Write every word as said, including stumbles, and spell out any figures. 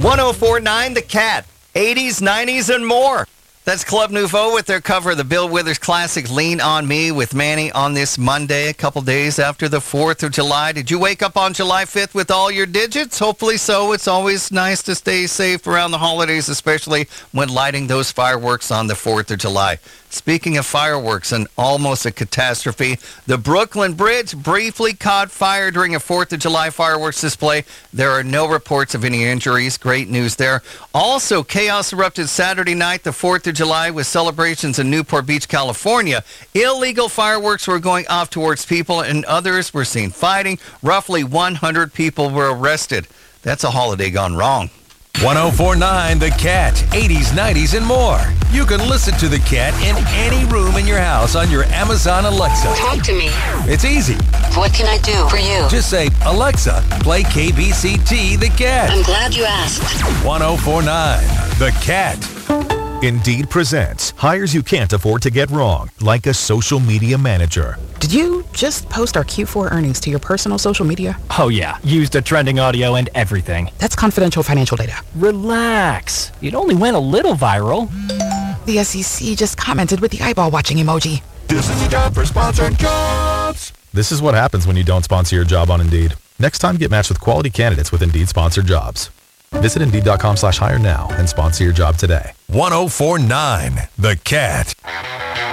oh four point nine The Cat. eighties, nineties, and more. That's Club Nouveau with their cover of the Bill Withers classic Lean On Me with Manny on this Monday, a couple days after the fourth of July. Did you wake up on July fifth with all your digits? Hopefully so. It's always nice to stay safe around the holidays, especially when lighting those fireworks on the fourth of July. Speaking of fireworks and almost a catastrophe, the Brooklyn Bridge briefly caught fire during a fourth of July fireworks display. There are no reports of any injuries. Great news there. Also, chaos erupted Saturday night, the fourth of July, with celebrations in Newport Beach, California. Illegal fireworks were going off towards people, and others were seen fighting. Roughly one hundred people were arrested. That's a holiday gone wrong. one oh four point nine The Cat, eighties, nineties, and more. You can listen to The Cat in any room in your house on your Amazon Alexa. Talk to me. It's easy. What can I do for you? Just say, Alexa, play K B C T The Cat. I'm glad you asked. one oh four point nine The Cat. Indeed presents hires you can't afford to get wrong, like a social media manager. Did you just post our Q four earnings to your personal social media? Oh yeah, used the trending audio and everything. That's confidential financial data. Relax. It only went a little viral. The S E C just commented with the eyeball watching emoji. This is a job for sponsored jobs. This is what happens when you don't sponsor your job on Indeed. Next time, get matched with quality candidates with Indeed sponsored jobs. Visit Indeed.com slash hire now and sponsor your job today. one oh four point nine The Cat.